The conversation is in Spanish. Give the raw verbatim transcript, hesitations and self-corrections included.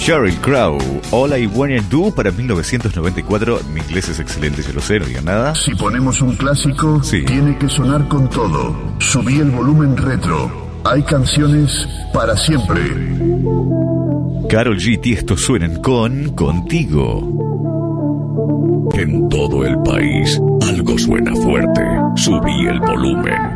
Sheryl Crow, All I Wanna Do para mil novecientos noventa y cuatro. Mi inglés es excelente, yo lo sé, no digan nada. Si ponemos un clásico, sí, tiene que sonar con todo. Subí el volumen retro. Hay canciones para siempre. Karol G y Tiesto suenan con Contigo. En todo el país, algo suena fuerte. Subí el volumen.